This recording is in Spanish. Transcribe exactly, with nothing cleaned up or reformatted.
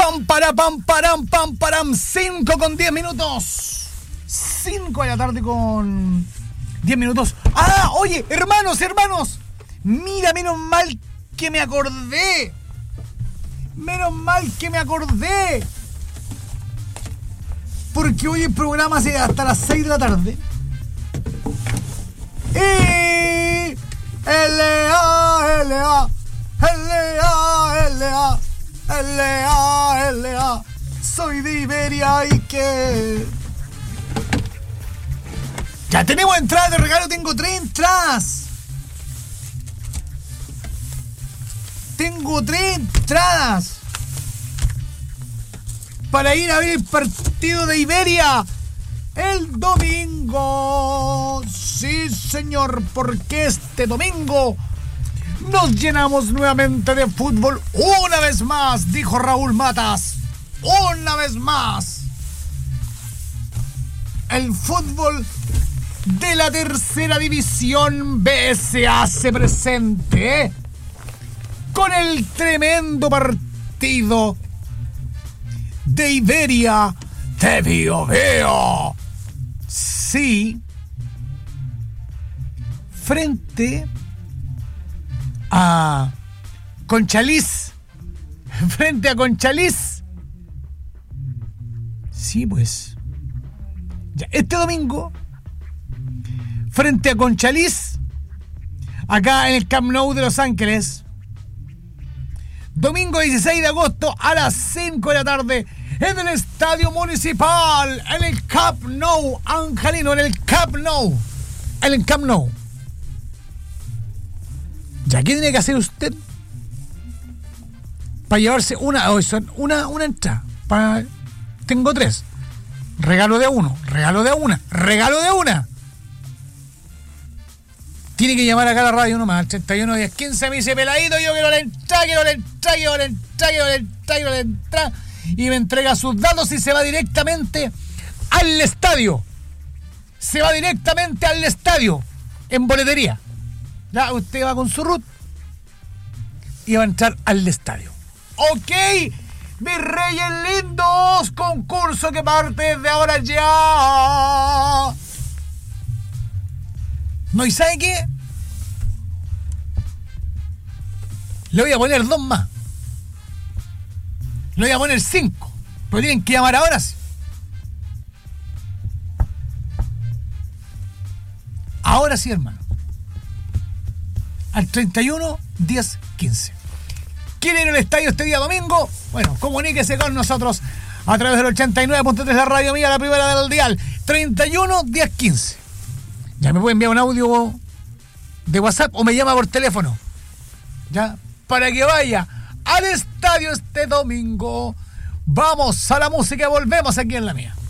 Pam, para, pam, param, pam, param. cinco con diez minutos. cinco de la tarde con diez minutos. Ah, oye, hermanos, hermanos. Mira, menos mal que me acordé. Menos mal que me acordé. Porque hoy el programa se hasta las seis de la tarde. Y L A L A L A L A L A L A soy de Iberia y que ya tenemos entradas de regalo. Tengo tres entradas. Tengo tres entradas para ir a ver el partido de Iberia el domingo. Sí, señor, porque este domingo nos llenamos nuevamente de fútbol. Una vez más, dijo Raúl Matas. Una vez más. El fútbol de la tercera división B se hace presente, ¿eh? Con el tremendo partido de Iberia de Biobío. Sí. Frente a Conchalís. Frente a Conchalís. Sí, pues. Ya, este domingo, frente a Conchalís, acá en el Camp Nou de Los Ángeles. Domingo dieciséis de agosto a las cinco de la tarde en el Estadio Municipal, en el Camp Nou, Angelino, en el Camp Nou. En el Camp Nou. ¿Ya qué tiene que hacer usted para llevarse una, oh, son una, una entrada? Para, tengo tres. Regalo de uno, regalo de una, regalo de una. Tiene que llamar acá a la radio nomás, al treinta y uno diez quince, me dice peladito, yo quiero la entrada, quiero la entrada, quiero la entrada, quiero la entrada, quiero la entrada. Y me entrega sus datos y se va directamente al estadio. Se va directamente al estadio, en boletería. Ya, usted va con su root y va a entrar al estadio. Ok, mis reyes lindos, concurso que parte desde ahora ya. ¿No? ¿Y sabe qué? Le voy a poner dos más. Le voy a poner cinco. Pero tienen que llamar ahora sí. Ahora sí, hermano. Al treinta y uno, diez, quince. ¿Quiere ir al estadio este día domingo? Bueno, comuníquese con nosotros a través del ochenta y nueve punto tres de la radio mía, la primera del dial. treinta y uno, diez, quince. Ya me puede enviar un audio de WhatsApp o me llama por teléfono. Ya, para que vaya al estadio este domingo. Vamos a la música y volvemos aquí en la mía.